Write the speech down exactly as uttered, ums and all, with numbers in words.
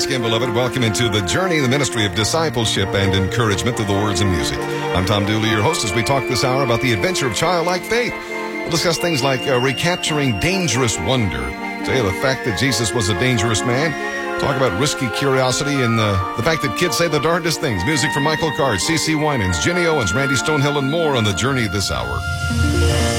once again, beloved, welcome into the journey, the ministry of discipleship and encouragement through the words and music. I'm Tom Dooley, your host, as we talk this hour about the adventure of childlike faith. We'll discuss things like uh, recapturing dangerous wonder. Tell you the fact that Jesus was a dangerous man. Talk about risky curiosity and uh, the fact that kids say the darndest things. Music from Michael Card, C C Winans, Jenny Owens, Randy Stonehill, and more on the journey this hour.